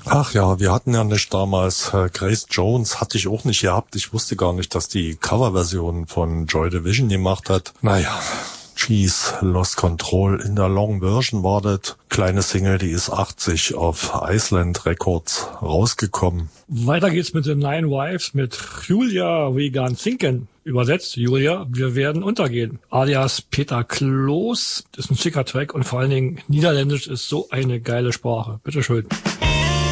Ach ja, wir hatten ja nicht damals. Grace Jones hatte ich auch nicht gehabt. Ich wusste gar nicht, dass die Coverversion von Joy Division gemacht hat. Naja, Jeez, Lost Control in der Long Version war das. Kleine Single, die ist 80 auf Iceland Records rausgekommen. Weiter geht's mit den Nine Wives mit Julia We Gone Thinken. Übersetzt, Julia, wir werden untergehen. Alias Peter Kloos. Das ist ein schicker Track und vor allen Dingen Niederländisch ist so eine geile Sprache. Bitteschön.